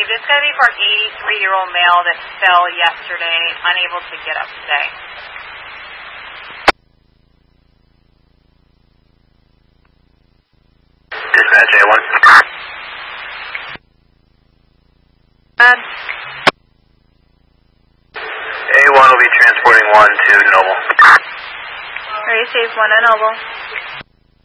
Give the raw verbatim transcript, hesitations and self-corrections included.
This is going to be for an eighty-three-year-old male that fell yesterday, unable to get up today. Dispatch A one. Um, A one will be transporting one to Noble. Very safe, one to Noble.